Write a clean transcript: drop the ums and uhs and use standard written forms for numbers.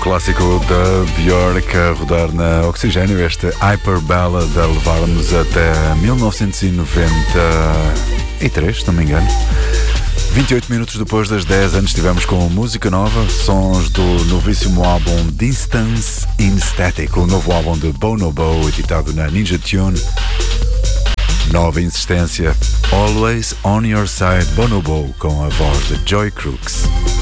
clássico da Björk a rodar na Oxigênio, este Hyper Ballad a levar-nos até 1993, se não me engano. 28 minutos depois das 10, antes estivemos com música nova, sons do novíssimo álbum Distance in Static, o novo álbum de Bonobo, editado na Ninja Tune. Nova insistência, Always on Your Side, Bonobo, com a voz de Joy Crooks.